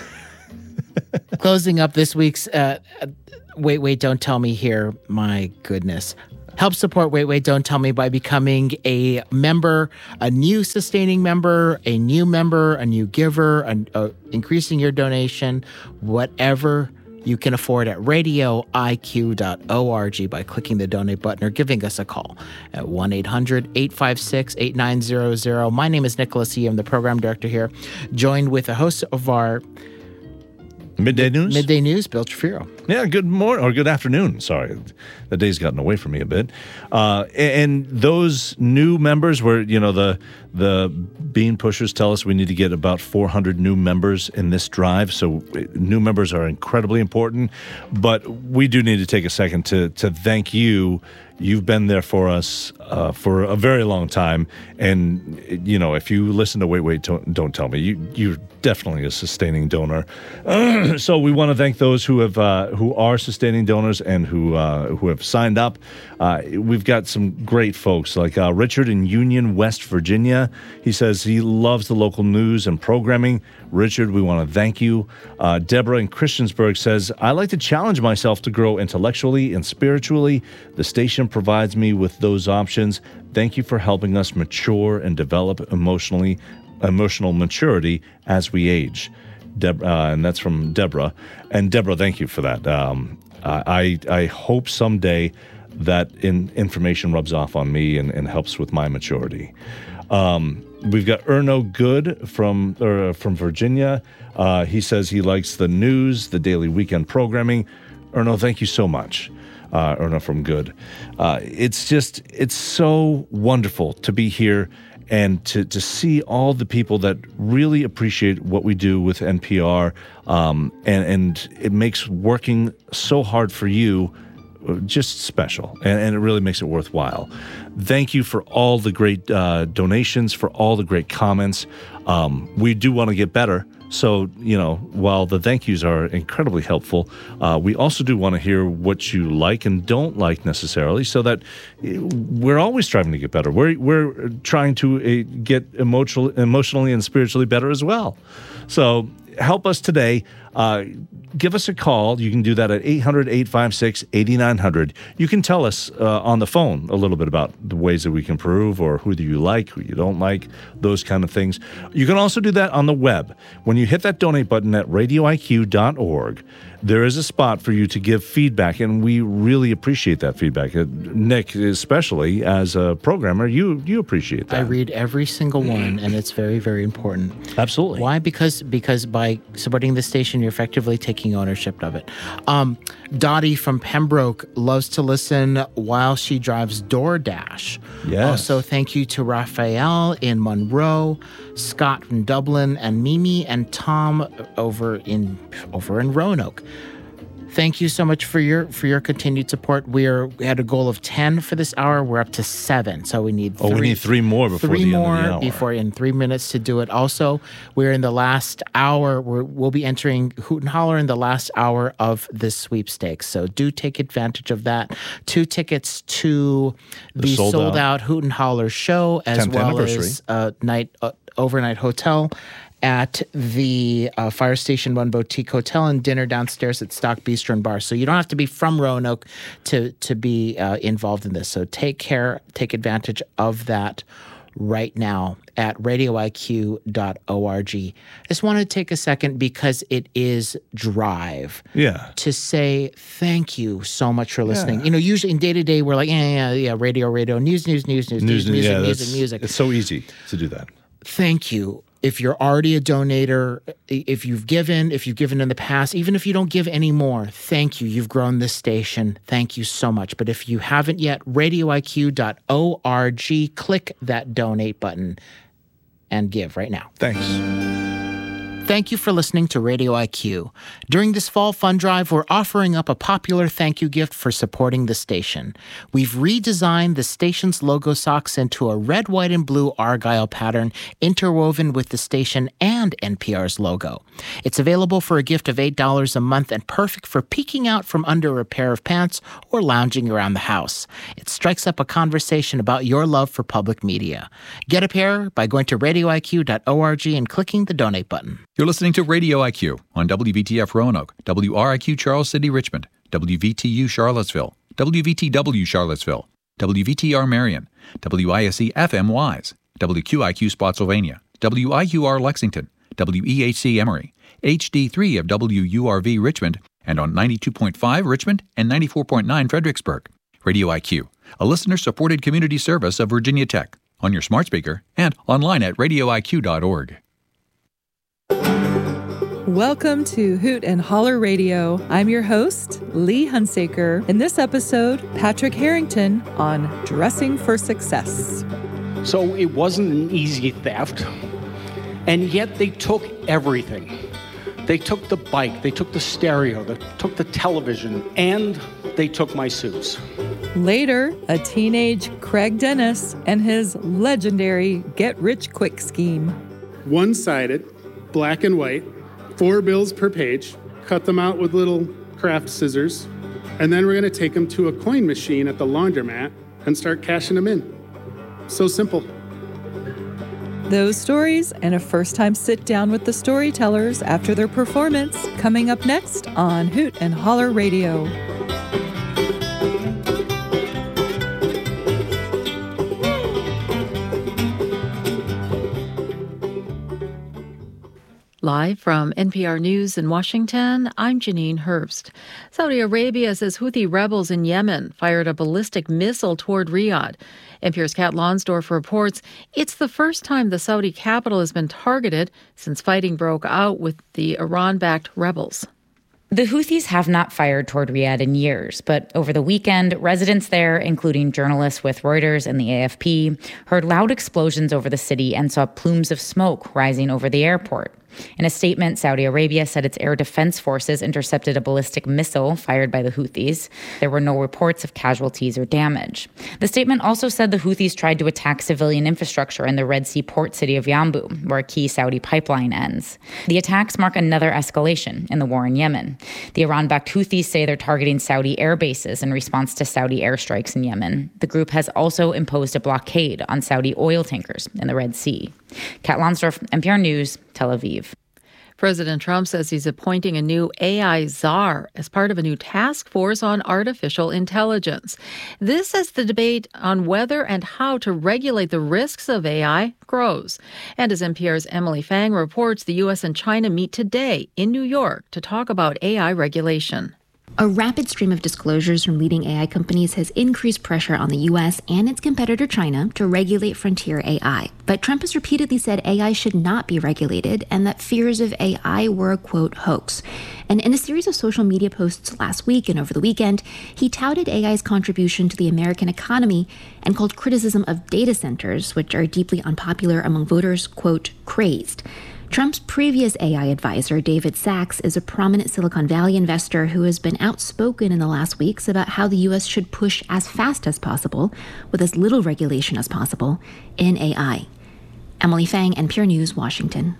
Closing up this week's uh, uh, Wait, Wait, Don't Tell Me here. My goodness. Help support Wait, Wait, Don't Tell Me by becoming a member, a new sustaining member, a new member, a new giver, a, uh, increasing your donation, whatever you can afford at radio I Q dot org by clicking the donate button or giving us a call at one eight hundred eight five six eight nine zero zero. My name is Nicholas E. I'm the program director here, joined with the host of our Midday News? Midday News, Bill Trefiro. Yeah, good morning, or good afternoon. Sorry, the day's gotten away from me a bit. Uh, and those new members were, you know, the the bean pushers tell us we need to get about four hundred new members in this drive. So new members are incredibly important. But we do need to take a second to to thank you. You've been there for us uh, for a very long time. And, you know, if you listen to Wait, Wait, Don't, don't Tell Me, you, you're definitely a sustaining donor. So we want to thank those who have uh, who are sustaining donors and who uh, who have signed up. Uh, we've got some great folks like uh, Richard in Union, West Virginia. He says he loves the local news and programming. Richard, we want to thank you. Uh, Deborah in Christiansburg says, I like to challenge myself to grow intellectually and spiritually. The station provides me with those options. Thank you for helping us mature and develop emotionally, emotional maturity as we age. Deb- uh, and that's from Deborah. And Deborah, thank you for that. Um, I, I hope someday that in, information rubs off on me and, and helps with my maturity. Um, we've got Erno Good from uh, from Virginia. Uh, he says he likes the news, the daily weekend programming. Erno, thank you so much. Uh, Erno from Good. Uh, it's just, it's so wonderful to be here and to, to see all the people that really appreciate what we do with N P R. Um, and, and it makes working so hard for you just special, and, and it really makes it worthwhile. Thank you for all the great uh, donations, for all the great comments. Um, we do want to get better. So, you know, while the thank yous are incredibly helpful, uh, we also do want to hear what you like and don't like necessarily, so that we're always striving to get better. We're we're trying to uh, get emotional, emotionally and spiritually better as well. So help us today. Uh, give us a call. You can do that at eight hundred, eight five six, eight nine zero zero. You can tell us uh, on the phone a little bit about the ways that we can improve, or who do you like, who you don't like, those kind of things. You can also do that on the web. When you hit that donate button at radio I Q dot org, there is a spot for you to give feedback, and we really appreciate that feedback. Uh, Nick, especially as a programmer, you you appreciate that. I read every single one, and it's very, very important. Absolutely. Why? Because because by supporting the station, you're effectively taking ownership of it. Um, Dottie from Pembroke loves to listen while she drives DoorDash. Yes. Also, thank you to Raphael in Monroe, Scott from Dublin, and Mimi and Tom over in over in Roanoke. Thank you so much for your for your continued support. We are we had a goal of ten for this hour. We're up to seven, so we need three, oh, we need three more before three the more end of the hour. before in three minutes to do it. Also, we're in the last hour. We're, we'll be entering Hoot and Holler in the last hour of this sweepstakes. So do take advantage of that. Two tickets to the, The sold sold, out. out Hoot and Holler show, as tenth well anniversary. as uh, night uh, overnight hotel at the uh, Fire Station One Boutique Hotel, and dinner downstairs at Stock Bistro and Bar. So you don't have to be from Roanoke to to be uh, involved in this. So take care, take advantage of that right now at radio I Q dot org. I just want to take a second, because it is Drive. Yeah. To say thank you so much for listening. Yeah. You know, usually in day to day, we're like, yeah, yeah, yeah, radio, radio, news, news, news, news, news, music, yeah, music, that's- music. It's so easy to do that. Thank you. If you're already a donator, if you've given, if you've given in the past, even if you don't give anymore, thank you. You've grown this station. Thank you so much. But if you haven't yet, radio I Q dot org, click that donate button and give right now. Thanks. Thank you for listening to Radio I Q. During this fall fund drive, we're offering up a popular thank you gift for supporting the station. We've redesigned the station's logo socks into a red, white, and blue Argyle pattern interwoven with the station and N P R's logo. It's available for a gift of eight dollars a month and perfect for peeking out from under a pair of pants or lounging around the house. It strikes up a conversation about your love for public media. Get a pair by going to radio I Q dot org and clicking the donate button. You're listening to Radio I Q on W V T F Roanoke, W R I Q Charles City Richmond, W V T U Charlottesville, W V T W Charlottesville, W V T R Marion, W I S E F M Wise, W Q I Q Spotsylvania, W I U R Lexington, W E H C Emory, H D three of W U R V Richmond, and on ninety-two point five Richmond and ninety-four point nine Fredericksburg. Radio I Q, a listener-supported community service of Virginia Tech, on your smart speaker and online at radio I Q dot org. Welcome to Hoot and Holler Radio. I'm your host, Lee Hunsaker. In this episode, Patrick Harrington on Dressing for Success. So it wasn't an easy theft, and yet they took everything. They took the bike, they took the stereo, they took the television, and they took my suits. Later, a teenage Craig Dennis and his legendary get-rich-quick scheme. One-sided, black and white, four bills per page, cut them out with little craft scissors, and then we're going to take them to a coin machine at the laundromat and start cashing them in. So simple. Those stories and a first-time sit-down with the storytellers after their performance coming up next on Hoot and Holler Radio. Live from N P R News in Washington, I'm Janine Herbst. Saudi Arabia says Houthi rebels in Yemen fired a ballistic missile toward Riyadh. N P R's Kat Lonsdorf reports it's the first time the Saudi capital has been targeted since fighting broke out with the Iran-backed rebels. The Houthis have not fired toward Riyadh in years, but over the weekend, residents there, including journalists with Reuters and the A F P, heard loud explosions over the city and saw plumes of smoke rising over the airport. In a statement, Saudi Arabia said its air defense forces intercepted a ballistic missile fired by the Houthis. There were no reports of casualties or damage. The statement also said the Houthis tried to attack civilian infrastructure in the Red Sea port city of Yanbu, where a key Saudi pipeline ends. The attacks mark another escalation in the war in Yemen. The Iran-backed Houthis say they're targeting Saudi air bases in response to Saudi airstrikes in Yemen. The group has also imposed a blockade on Saudi oil tankers in the Red Sea. Kat Lonsdorf, N P R News, Tel Aviv. President Trump says he's appointing a new A I czar as part of a new task force on artificial intelligence. This as the debate on whether and how to regulate the risks of A I grows. And as N P R's Emily Fang reports, the U S and China meet today in New York to talk about A I regulation. A rapid stream of disclosures from leading A I companies has increased pressure on the U S and its competitor China to regulate frontier A I. But Trump has repeatedly said A I should not be regulated and that fears of A I were a, quote, hoax. And in a series of social media posts last week and over the weekend, he touted A I's contribution to the American economy and called criticism of data centers, which are deeply unpopular among voters, quote, crazed. Trump's previous A I advisor, David Sachs, is a prominent Silicon Valley investor who has been outspoken in the last weeks about how the U S should push as fast as possible, with as little regulation as possible, in A I. Emily Fang, N P R News, Washington.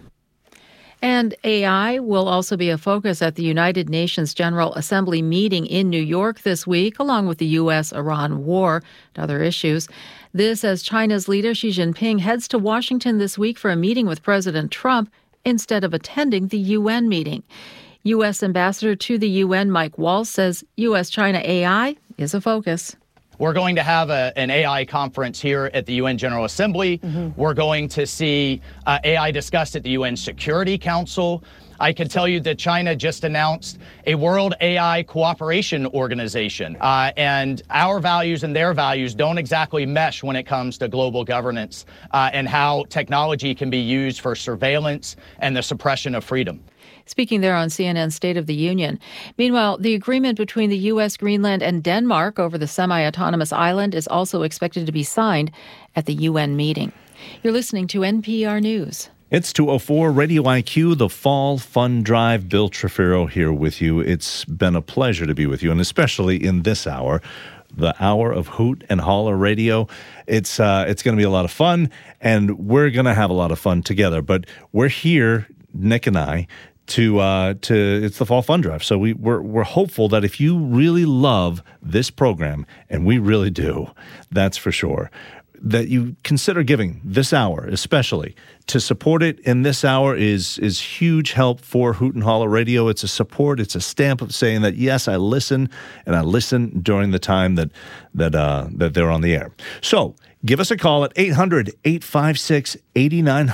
And A I will also be a focus at the United Nations General Assembly meeting in New York this week, along with the U S Iran war and other issues. This as China's leader Xi Jinping heads to Washington this week for a meeting with President Trump instead of attending the U N meeting. U S Ambassador to the U N Mike Waltz says U S China A I is a focus. We're going to have a, an A I conference here at the U N General Assembly. Mm-hmm. We're going to see uh, A I discussed at the U N Security Council. I can tell you that China just announced a World A I Cooperation Organization, uh, and our values and their values don't exactly mesh when it comes to global governance uh, and how technology can be used for surveillance and the suppression of freedom. Speaking there on C N N's State of the Union. Meanwhile, the agreement between the U S, Greenland, and Denmark over the semi-autonomous island is also expected to be signed at the U N meeting. You're listening to N P R News. It's two oh four Radio I Q, the Fall Fun Drive. Bill Trefiro here with you. It's been a pleasure to be with you, and especially in this hour, the hour of Hoot and Holler Radio. It's uh, it's going to be a lot of fun, and we're going to have a lot of fun together. But we're here, Nick and I, to uh, to it's the Fall Fun Drive. So we we're we're hopeful that if you really love this program, and we really do, that's for sure, that you consider giving this hour, especially to support it. In this hour is is huge help for Hoot and Holler Radio. It's a support. It's a stamp of saying that yes, I listen, and I listen during the time that that uh, that they're on the air. So give us a call at eight hundred, eight five six, eight nine